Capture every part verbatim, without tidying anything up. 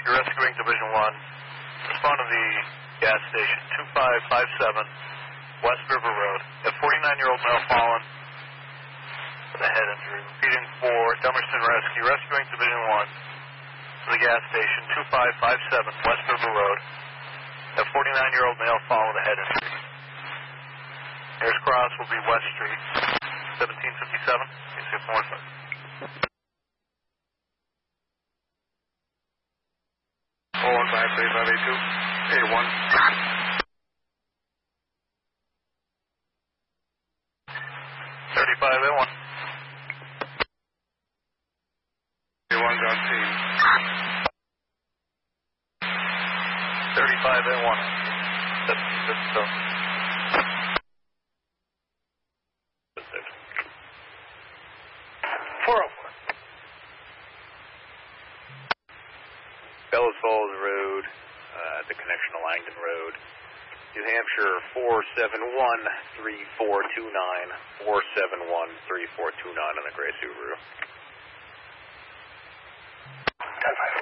Rescue, rescuing Division one. Respond to the gas station, two five five seven, West River Road. A forty-nine-year-old male fallen with a head injury. Repeating for Dummerston Rescue, rescuing Division one. To the gas station, two five five seven, West River Road. A forty-nine-year-old male fallen with a head injury. Nearest cross will be West Street, seventeen fifty-seven. six one five. four one five three five eight two, eight one. thirty-five A one. A one's on scene. thirty-five A one. seventeen fifty-seven. four oh four. Bellows Falls Road, uh, the connection to Langdon Road. New Hampshire four seven one three four two nine, four seven one three four two nine on the gray Subaru. ten five.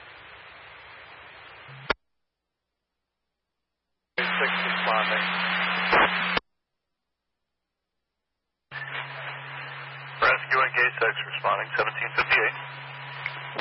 six responding. Rescuing Gate six responding, seventeen fifty-eight.